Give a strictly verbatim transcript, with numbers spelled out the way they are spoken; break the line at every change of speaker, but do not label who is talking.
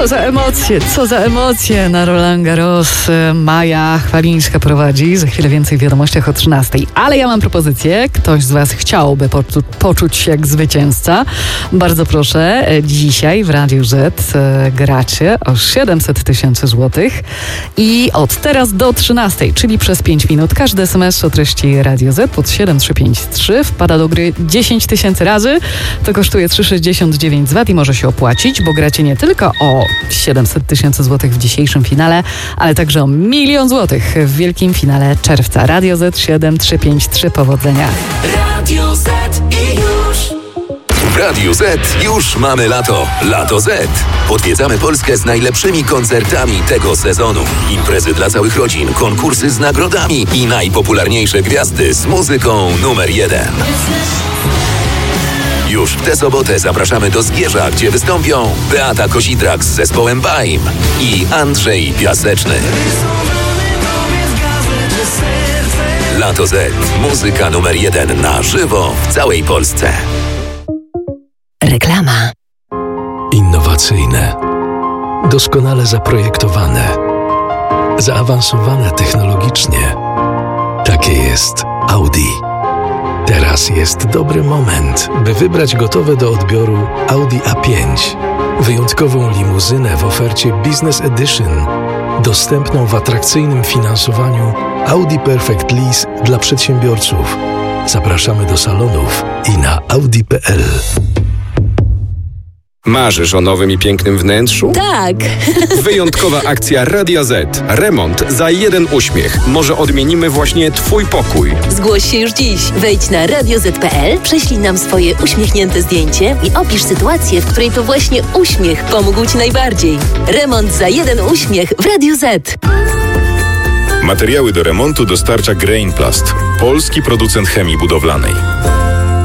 Co za emocje, co za emocje na Roland Garros. Maja Chwalińska prowadzi. Za chwilę więcej w wiadomościach o trzynastej. Ale ja mam propozycję. Ktoś z was chciałby poczu- poczuć się jak zwycięzca. Bardzo proszę. Dzisiaj w Radiu Z gracie o siedemset tysięcy złotych. I od teraz do trzynastej, czyli przez pięć minut, każdy es em es o treści Radio Z pod siedem trzy pięć trzy wpada do gry dziesięć tysięcy razy. To kosztuje trzy sześćdziesiąt dziewięć złotych i może się opłacić, bo gracie nie tylko o siedemset tysięcy złotych w dzisiejszym finale, ale także o milion złotych w wielkim finale czerwca. Radio Z siedem trzy pięć trzy. Powodzenia.
Radio Z i już.
W Radiu Z już mamy lato. Lato Z. Odwiedzamy Polskę z najlepszymi koncertami tego sezonu. Imprezy dla całych rodzin, konkursy z nagrodami i najpopularniejsze gwiazdy z muzyką numer jeden. Już w tę sobotę zapraszamy do Zgierza, gdzie wystąpią Beata Kozidrak z zespołem Baim i Andrzej Piaseczny. Lato Z. Muzyka numer jeden na żywo w całej Polsce.
Reklama.
Innowacyjne, doskonale zaprojektowane, zaawansowane technologicznie. Takie jest Audi. Teraz jest dobry moment, by wybrać gotowe do odbioru Audi A pięć. Wyjątkową limuzynę w ofercie Business Edition, dostępną w atrakcyjnym finansowaniu Audi Perfect Lease dla przedsiębiorców. Zapraszamy do salonów i na audi kropka p l.
Marzysz o nowym i pięknym wnętrzu?
Tak!
Wyjątkowa akcja Radia Z. Remont za jeden uśmiech. Może odmienimy właśnie Twój pokój.
Zgłoś się już dziś. Wejdź na radio zet kropka p l, prześlij nam swoje uśmiechnięte zdjęcie i opisz sytuację, w której to właśnie uśmiech pomógł Ci najbardziej. Remont za jeden uśmiech w Radiu Z.
Materiały do remontu dostarcza Grainplast, polski producent chemii budowlanej.